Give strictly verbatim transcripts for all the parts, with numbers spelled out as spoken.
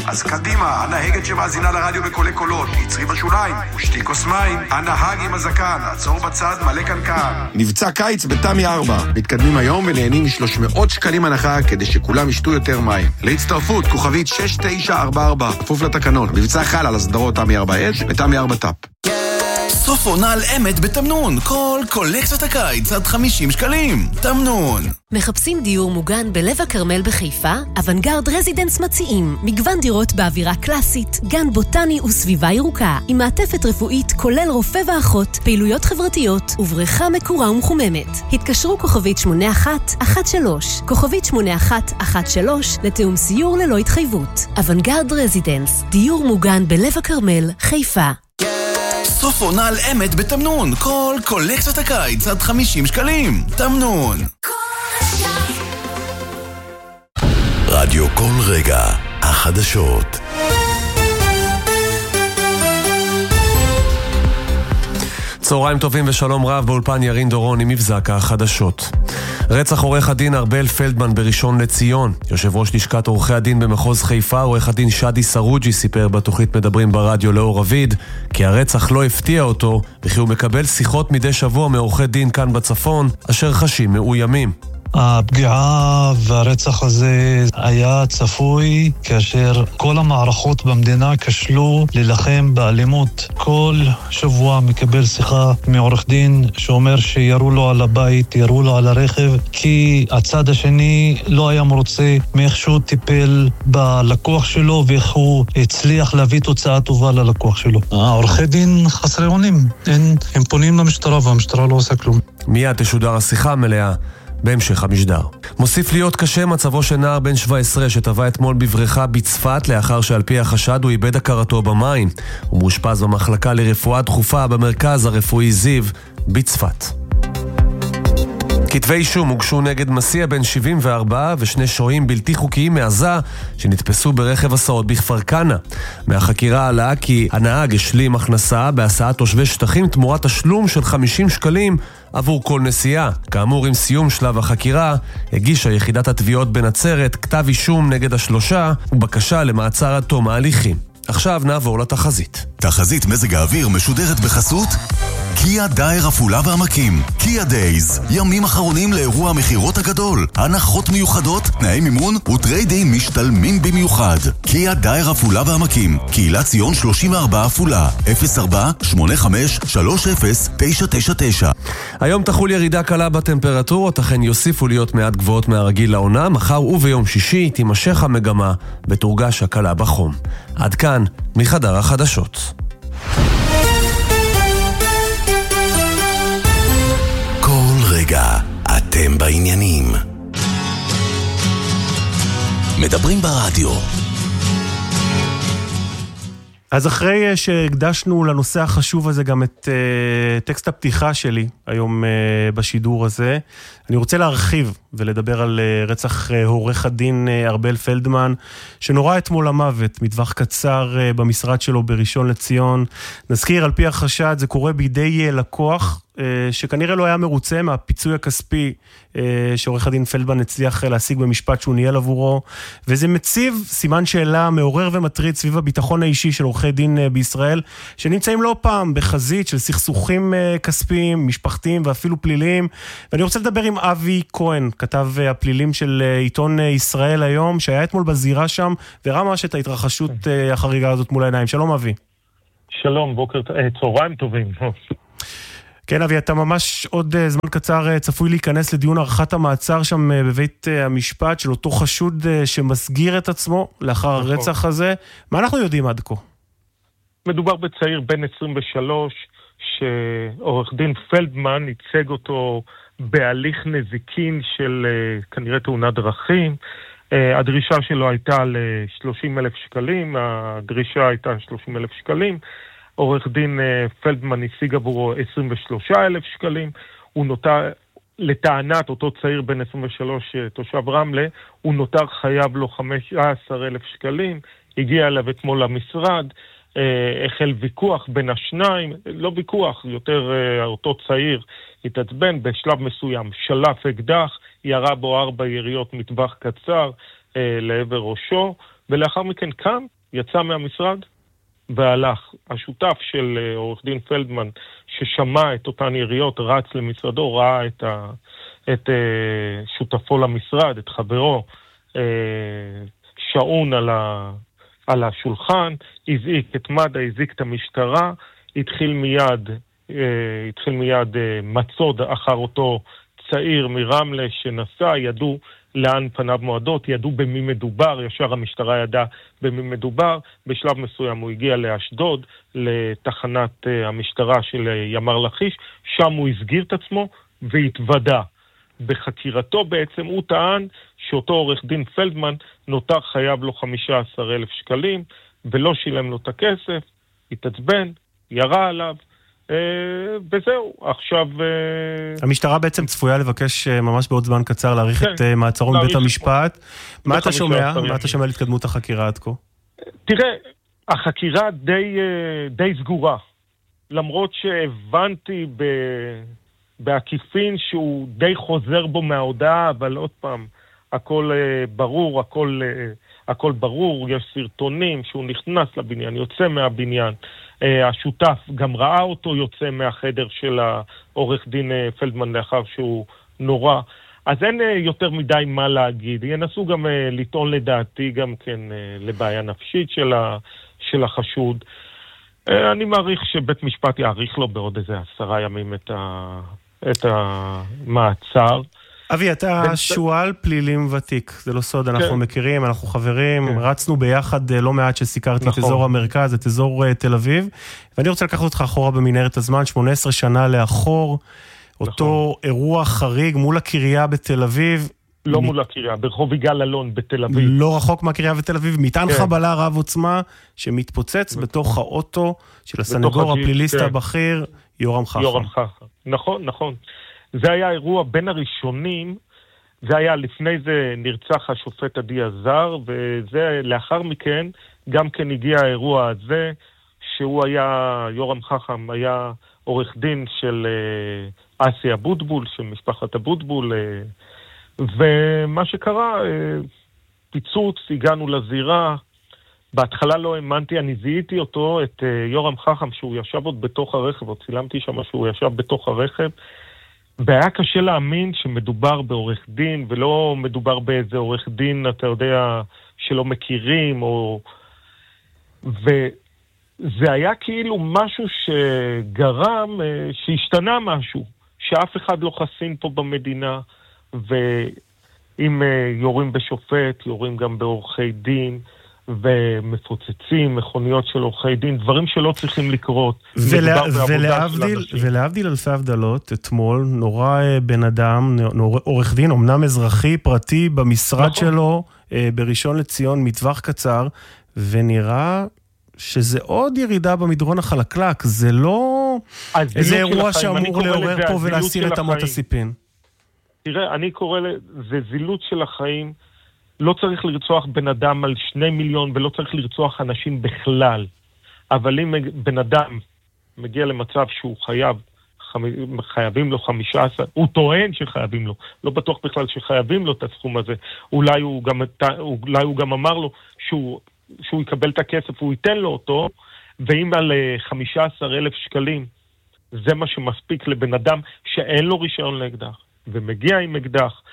אז קדימה, הנהגת שמאזינה לרדיו בקולי קולות, יצרי בשוליים, ושתי כוס מים, הנהג עם הזקן, עצור בצד, מלא קנקן. מבצע קיץ בתמי ארבע. מתקדמים היום ונהנים מ-שלוש מאות שקלים הנחה כדי שכולם ישתו יותר מים. להצטרפות, כוכבית שש תשע ארבע ארבע, כפוף לתקנון. מבצע חל על הסדרות תמי ארבע אש ותמי ארבע טאפ. סוף עונה על אמת בתמנון. כל קולקציית הקיץ עד חמישים שקלים. תמנון. מחפשים דיור מוגן בלב הכרמל בחיפה? אוונגרד רזידנס מציעים מגוון דירות באווירה קלאסית, גן בוטני וסביבה ירוקה, עם מעטפת רפואית כולל רופא ואחות, פעילויות חברתיות ובריכה מקורה ומחוממת. התקשרו כוכבית שמונה אחת אחת שלוש, כוכבית שמונה אחת אחת שלוש לתאום סיור ללא התחייבות. אוונגרד רזידנס, דיור מוגן בלב הכרמל, חיפה. סוף עונה על אמת בתמנון. כל קולקציית הקיץ עד חמישים שקלים. תמנון. רדיו כל רגע, החדשות. צהריים טובים ושלום רב, באולפן ירין דורון עם מבזק החדשות. רצח עורך הדין ארבל פלדמן בראשון לציון. יושב ראש לשכת עורכי הדין במחוז חיפה, עורך הדין שדי סרוג'י, סיפר בתוכנית מדברים ברדיו לאור אביד כי הרצח לא הפתיע אותו, וכי הוא מקבל שיחות מדי שבוע מעורכי דין כאן בצפון אשר חשים מאוימים. הפגיעה והרצח הזה היה צפוי כאשר כל המערכות במדינה כשלו ללחם באלימות. כל שבוע מקבל שיחה מעורך דין שאומר שירו לו על הבית, ירו לו על הרכב, כי הצד השני לא היה מרוצה מאיך שהוא טיפל בלקוח שלו ואיך הוא הצליח להביא תוצאה טובה ללקוח שלו. העורכי דין חסרי אונים, הם, הם פונים למשטרה והמשטרה לא עושה כלום. מיד תשודר השיחה מלאה בהמשך המשדר. מוסיף להיות קשה מצבו של נער בן שבע עשרה שטבע אתמול בבריכה בצפת לאחר שעל פי החשד הוא איבד הכרתו במים. הוא מאושפז במחלקה לרפואה דחופה במרכז הרפואי זיו בצפת. כתבי אישום הוגשו נגד מסיע בן שבעים וארבע ושני שוהים בלתי חוקיים מעזה שנתפסו ברכב הסעות בכפר כנא. מהחקירה עלה כי הנהג השלים הכנסה בהסעת תושבי שטחים תמורת תשלום של חמישים שקלים עבור כל נסיעה. כאמור, עם סיום שלב החקירה הגישה יחידת התביעות בנצרת כתב אישום נגד השלושה ובקשה למעצר עד תום ההליכים. עכשיו נעבור לתחזית. תחזית מזג האוויר משודרת בחסות קיה דייר עפולה ועמקים. קיה דייז, ימים אחרונים לאירוע המחירות הגדול. הנחות מיוחדות, תנאי מימון וטריידים משתלמים במיוחד. קיה דייר עפולה ועמקים. קהילת ציון שלושים וארבע עפולה. אפס ארבע שמונה חמש שלוש אפס תשע תשע תשע. היום תחול ירידה קלה בטמפרטורות, אכן יוסיפו להיות מעט גבוהות מהרגיל לעונה. מחר וביום שישי תימשך המגמה ותורגש הקלה בחום. עד כאן מחדר החדשות. רגע, אתם בעניינים. מדברים ברדיו. אז אחרי שהקדשנו לנושא החשוב הזה גם את uh, טקסט הפתיחה שלי היום uh, בשידור הזה, אני רוצה להרחיב ולדבר על uh, רצח uh, עורך הדין uh, ארבל פלדמן, שנורא אתמול למוות, מטווח קצר uh, במשרד שלו בראשון לציון. נזכיר, על פי החשד, זה קורה בידי uh, לקוח, שכנראה לא היה מרוצה מהפיצוי הכספי שעורך הדין פלדמן הצליח להשיג במשפט שהוא ניהל עבורו, וזה מציב סימן שאלה מעורר ומטריד סביב הביטחון האישי של עורכי דין בישראל, שנמצאים לא פעם בחזית של סכסוכים כספיים, משפחתיים ואפילו פליליים. ואני רוצה לדבר עם אבי כהן, כתב הפלילים של עיתון ישראל היום, שהיה אתמול בזירה שם וראה ממש את ההתרחשות החריגה הזאת מול העיניים. שלום אבי. שלום, בוקר, צהריים טובים. כן, אבי, אתה ממש עוד זמן קצר צפוי להיכנס לדיון ערכת המעצר שם בבית המשפט של אותו חשוד שמסגיר את עצמו לאחר הרצח הזה. מה אנחנו יודעים עד כה? מדובר בצעיר בן עשרים ושלוש, שעורך דין פלדמן ייצג אותו בהליך נזיקין של כנראה תאונת דרכים. הדרישה שלו הייתה ל-שלושים אלף שקלים, הדרישה הייתה שלושים אלף שקלים. עורך דין פלדמן השיג עבורו עשרים ושלושה אלף שקלים. הוא נותר, לטענת אותו צעיר בן עשרים ושלוש תושב רמלה, הוא נותר חייב לו חמישה עשר אלף שקלים. הגיע אליו אתמול למשרד, החל ויכוח בין השניים, לא ויכוח, יותר אותו צעיר התעצבן, בשלב מסוים שלף אקדח, ירה בו ארבע יריות מטווח קצר לעבר ראשו, ולאחר מכן קם, יצא מהמשרד והלך. השותף של עורך דין פלדמן, ששמע את אותן יריות, רץ למשרדו, ראה את, ה, את שותפו למשרד, את חברו, שעון על, ה, על השולחן, הזעיק את מד"א, הזעיק את המשטרה, התחיל מיד, התחיל מיד מצוד אחר אותו צעיר מרמלה שנסע, ידעו לאן פניו מועדות, ידעו במי מדובר, ישר המשטרה ידעה במי מדובר, בשלב מסוים הוא הגיע לאשדוד, לתחנת המשטרה של ימ"ר לכיש, שם הוא הסגיר את עצמו והתוודע. בחקירתו בעצם הוא טען שאותו עורך דין פלדמן נותר חייב לו חמישה עשר אלף שקלים, ולא שילם לו את הכסף, התעצבן, ירה עליו, וזהו, עכשיו... המשטרה בעצם צפויה לבקש ממש בעוד זמן קצר להאריך את מעצרו מבית המשפט. מה אתה שומע? מה אתה שומע להתקדמות החקירה עד כה? תראה, החקירה די סגורה. למרות שהבנתי בעקיפין שהוא די חוזר בו מההודעה, אבל עוד פעם, הכל ברור, הכל, הכל ברור, יש סרטונים שהוא נכנס לבניין, יוצא מהבניין. השותף גם ראה אותו יוצא מהחדר של העורך דין פלדמן לאחר שהוא נורא. אז אין יותר מדי מה להגיד. ינסו גם לטעון לדעתי גם כן לבעיה נפשית של, ה, של החשוד. אני מעריך שבית משפט יעריך לו בעוד איזה עשרה ימים את, ה, את המעצר. אבי, אתה שואל פלילים ותיק, זה לא סוד, אנחנו מכירים, אנחנו חברים, רצנו ביחד לא מעט שסיקרתי את אזור המרכז, את אזור תל אביב, ואני רוצה לקחת אותך אחורה במנהרת הזמן, שמונה עשרה שנה לאחור, אותו אירוע חריג מול הקריה בתל אביב. לא מול הקריה, ברחוב יגאל אלון בתל אביב. לא רחוק מהקריה בתל אביב, מטען חבלה רב עוצמה, שמתפוצץ בתוך האוטו של הסנגור הפליליסט הבכיר, יורם חכם. יורם חכם, נכון, נכון. זה היה אירוע בין הראשונים, זה היה לפני זה נרצח השופט עדי עזר, וזה לאחר מכן גם כן הגיע האירוע הזה, שהוא היה, יורם חכם היה עורך דין של אסי אבוטבול, של משפחת אבוטבול, ומה שקרה, פיצוץ, הגענו לזירה, בהתחלה לא האמנתי, אני זיהיתי אותו, את יורם חכם, שהוא ישב עוד בתוך הרכב, או צילמתי שם שהוא ישב בתוך הרכב, והיה קשה להאמין שמדובר בעורך דין, ולא מדובר באיזה עורך דין, אתה יודע, שלא מכירים, או... וזה היה כאילו משהו שגרם, שהשתנה משהו, שאף אחד לא חסין פה במדינה, ואם יורים בשופט, יורים גם בעורכי דין, ומפוצצים, מכוניות של עורכי דין, דברים שלא צריכים לקרות. ולהבדיל, ולהבדיל אלפי הבדלות, אתמול נורא בן אדם, עורך דין, אמנם אזרחי, פרטי, במשרד שלו, בראשון לציון, מטווח קצר, ונראה שזה עוד ירידה במדרון החלקלק, זה לא איזה אירוע שאמור לעורר פה ולהסיר את אמות הסיפין. תראה, אני קורא לזה זילות של החיים, לא צריך לרצוח בן אדם על שני מיליון, ולא צריך לרצוח אנשים בכלל. אבל אם בן אדם מגיע למצב שהוא חייב, חייבים לו חמישה עשר, הוא טוען שחייבים לו, לא בטוח בכלל שחייבים לו את הסכום הזה. אולי הוא גם, אולי הוא גם אמר לו שהוא, שהוא יקבל את הכסף, הוא ייתן לו אותו, ואם על חמישה עשר אלף שקלים, זה מה שמספיק לבן אדם שאין לו רישיון לאקדח, ומגיע עם אקדח,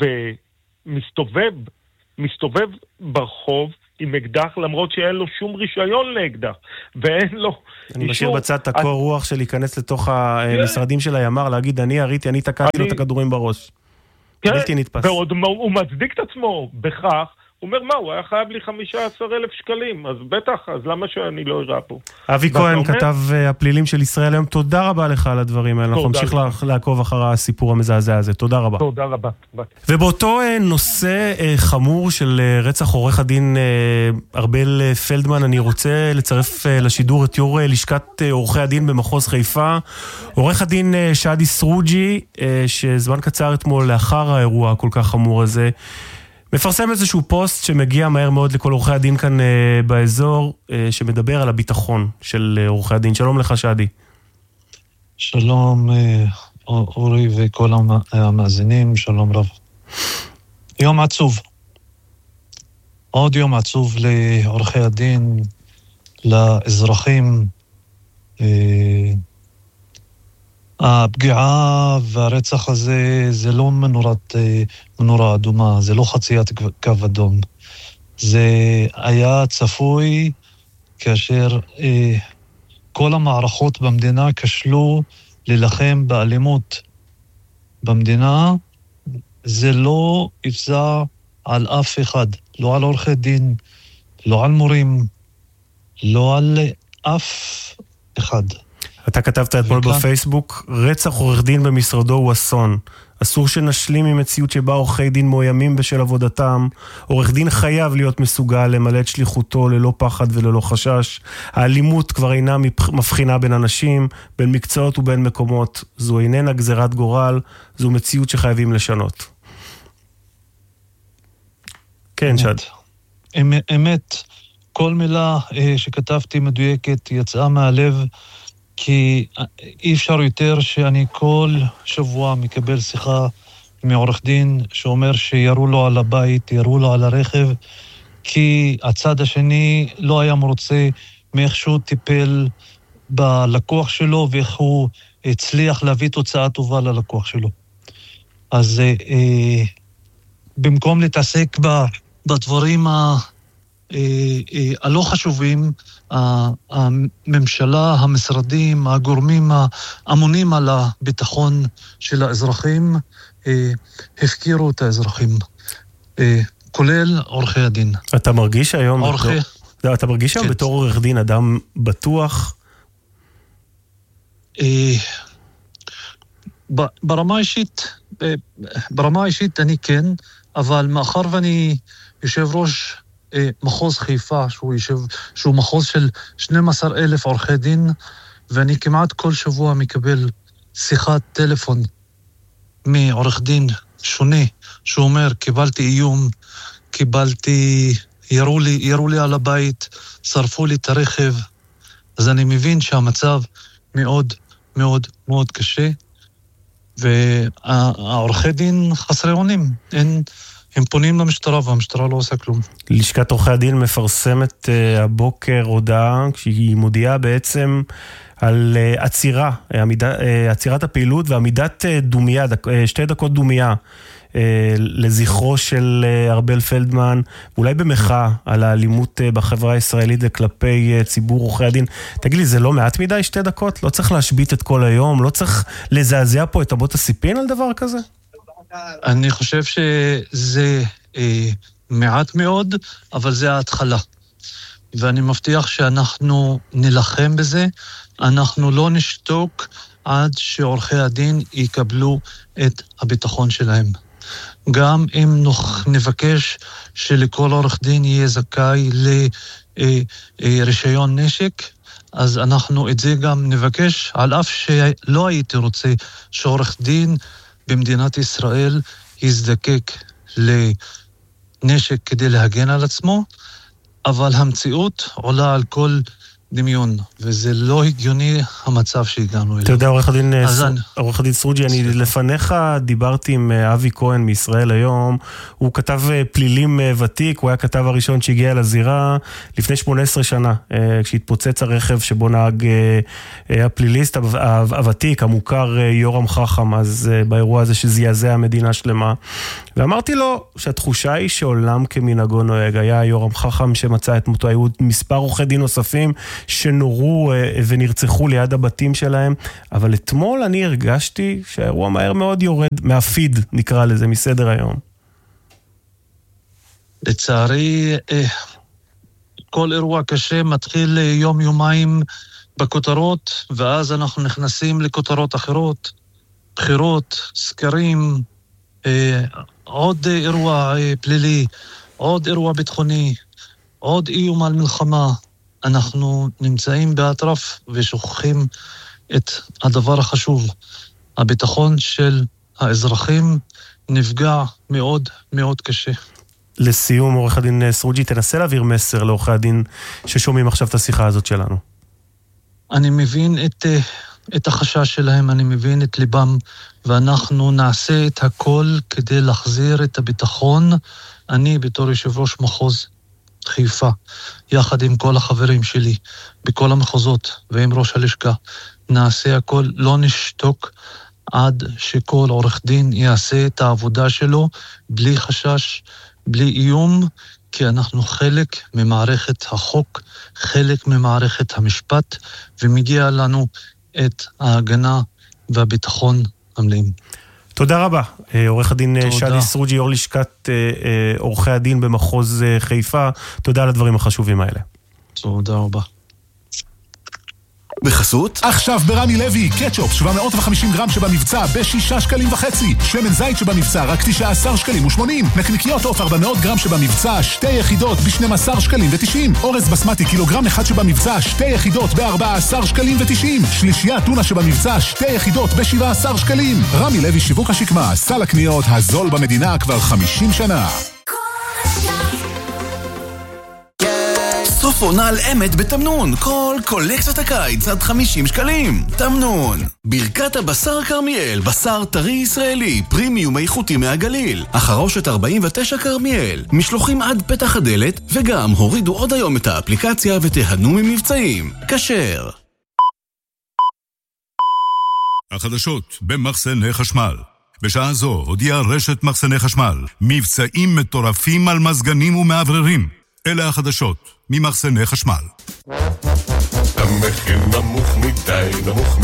ומסתובב, מסתובב ברחוב עם אקדח, למרות שאין לו שום רישיון לאקדח, ואין לו... אני משאיר בצד את הקור רוח של להיכנס לתוך המשרדים של הימ"ר, להגיד, אני הריתי, אני תקעתי לו את הכדורים בראש. בלתי נתפס. ועוד הוא מצדיק את עצמו בכך, הוא אומר, מה, הוא היה חייב לי חמישה עשר אלף שקלים, אז בטח, אז למה שאני לא אראה פה? אבי כהן, כתב הפלילים של ישראל היום, תודה רבה לך על הדברים האלה, אנחנו נמשיך לעקוב אחר הסיפור המזעזע הזה, תודה רבה. תודה רבה. ובאותו נושא חמור של רצח עורך הדין ארבל פלדמן, אני רוצה לצרף לשידור את יו"ר לשכת עורכי הדין במחוז חיפה, עורך הדין שאדי סרוג'י, שזמן קצר אתמול לאחר האירוע הכל כך חמור הזה, מפרסם איזשהו פוסט שמגיע מהר מאוד לכל עורכי הדין כאן אה, באזור, אה, שמדבר על הביטחון של אה, עורכי הדין. שלום לך, שאדי. שלום אה, אורי וכל המאזינים, שלום רב. יום עצוב. עוד יום עצוב לעורכי הדין, לאזרחים. הפגיעה והרצח הזה זה לא מנורת, מנורה אדומה, זה לא חציית קו אדום. זה היה צפוי כאשר אה, כל המערכות במדינה כשלו ללחם באלימות במדינה. זה לא יפזע על אף אחד, לא על עורכי דין, לא על מורים, לא על אף אחד. אתה כתבת אתמול בפייסבוק, רצח עורך דין במשרדו הוא אסון. אסור שנשלים עם מציאות שבה עורכי דין מאוימים בשל עבודתם. עורך דין חייב להיות מסוגל למלא את שליחותו ללא פחד וללא חשש. האלימות כבר אינה מבחינה בין אנשים, בין מקצועות ובין מקומות. זו איננה גזירת גורל, זו מציאות שחייבים לשנות. כן, שד. אמת, כל מילה שכתבתי מדויקת יצאה מהלב, כי אי אפשר יותר שאני כל שבוע מקבל שיחה מעורך דין שאומר שירו לו על הבית, ירו לו על הרכב, כי הצד השני לא היה מרוצה מאיך שהוא טיפל בלקוח שלו ואיך הוא הצליח להביא תוצאה טובה ללקוח שלו. אז אה, במקום להתעסק בדברים ה... הלא חשובים, הממשלה, המשרדים, הגורמים האמונים על הביטחון של האזרחים, הפקירו את האזרחים, כולל עורכי הדין. אתה מרגיש היום בתור... אתה מרגיש היום בתור עורך דין אדם בטוח? ברמה אישית, ברמה אישית אני כן, אבל מאחר ואני יושב ראש מחוז חיפה, שהוא, ישב, שהוא מחוז של שנים עשר אלף עורכי דין, ואני כמעט כל שבוע מקבל שיחת טלפון מעורך דין שונה, שהוא אומר, קיבלתי איום, קיבלתי, ירו לי, ירו לי על הבית, שרפו לי את הרכב, אז אני מבין שהמצב מאוד מאוד מאוד קשה, והעורכי דין חסרי אונים, אין... הם פונים למשטרה והמשטרה לא עושה כלום. לשכת עורכי הדין מפרסמת uh, הבוקר הודעה, כשהיא מודיעה בעצם על uh, עצירה, עמידה, uh, עצירת הפעילות ועמידת uh, דומיה, דק, uh, שתי דקות דומיה uh, לזכרו של uh, ארבל פלדמן, אולי במחאה על האלימות uh, בחברה הישראלית וכלפי uh, ציבור עורכי הדין. תגיד לי, זה לא מעט מדי שתי דקות? לא צריך להשבית את כל היום? לא צריך לזעזע פה את אבות הסיפין על דבר כזה? אני חושב שזה אה, מעט מאוד, אבל זה ההתחלה. ואני מבטיח שאנחנו נלחם בזה, אנחנו לא נשתוק עד שעורכי הדין יקבלו את הביטחון שלהם. גם אם נבקש שלכל עורך דין יהיה זכאי לרישיון נשק, אז אנחנו את זה גם נבקש, על אף שלא הייתי רוצה שעורך דין במדינת ישראל יזדקק לנשק כדי להגן על עצמו, אבל המציאות עולה על כל דמיון, וזה לא הגיוני המצב שהגענו אליו. אתה יודע, עורך הדין, עורך הדין סרוג'י, אני לפניך דיברתי עם אבי כהן מישראל היום, הוא כתב פלילים ותיק, הוא היה כתב הראשון שהגיע לזירה לפני שמונה עשרה שנה, כשהתפוצץ הרכב שבו נהג הפליליסט הוותיק, המוכר יורם חכם, אז באירוע הזה שזעזע המדינה שלמה, ואמרתי לו שהתחושה היא שעולם כמנהגו נוהג, היה יורם חכם שמצא את מותו, היו מספר עורכי דין נוספים שנורו ונרצחו ליד הבתים שלהם, אבל אתמול אני הרגשתי שהאירוע מהר מאוד יורד מהפיד, נקרא לזה, מסדר היום. לצערי, כל אירוע קשה מתחיל יום יומיים בכותרות, ואז אנחנו נכנסים לכותרות אחרות, בחירות, סקרים, עוד אירוע פלילי, עוד אירוע ביטחוני, עוד איום על מלחמה. אנחנו נמצאים באטרף ושוכחים את הדבר החשוב. הביטחון של האזרחים נפגע מאוד מאוד קשה. לסיום, עורך הדין סרוג'י, תנסה להעביר מסר לעורכי הדין ששומעים עכשיו את השיחה הזאת שלנו. אני מבין את, את החשש שלהם, אני מבין את ליבם, ואנחנו נעשה את הכל כדי להחזיר את הביטחון. אני בתור יושב ראש מחוז חיפה, יחד עם כל החברים שלי, בכל המחוזות ועם ראש הלשכה. נעשה הכל, לא נשתוק עד שכל עורך דין יעשה את העבודה שלו בלי חשש, בלי איום, כי אנחנו חלק ממערכת החוק, חלק ממערכת המשפט, ומגיע לנו את ההגנה והביטחון המלאים. תודה רבה. עורך הדין שדי סרוג'י, יו"ר לשכת עורכי הדין במחוז חיפה, תודה על הדברים החשובים האלה. תודה רבה. בחסות? עכשיו ברמי לוי, קטשופ שבע מאות וחמישים גרם שבמבצע בשישה שקלים וחצי, שמן זית שבמבצע רק תשעה עשר שקלים ושמונים, נקניקיות עוף ארבע מאות גרם שבמבצע שתי יחידות ב-שנים עשר שקלים ותשעים, אורז בסמטי קילוגרם אחד שבמבצע שתי יחידות ב-ארבע עשרה שקלים ותשעים, שלישייה טונה שבמבצע שתי יחידות ב-שבעה עשר שקלים. רמי לוי שיווק השקמה, סל הקניות הזול במדינה כבר חמישים שנה. סוף עונה על אמת בתמנון, כל קולקציית הקיץ עד חמישים שקלים. תמנון, ברכת הבשר קרמיאל, בשר טרי ישראלי, פרימיום איכותי מהגליל, החרושת ארבעים ותשע קרמיאל, משלוחים עד פתח הדלת, וגם הורידו עוד היום את האפליקציה ותיהנו ממבצעים. כשר. החדשות במחסני חשמל. בשעה זו הודיעה רשת מחסני חשמל, מבצעים מטורפים על מזגנים ומעבררים. אלה החדשות ממחסני חשמל. המחיר נמוך מדי, נמוך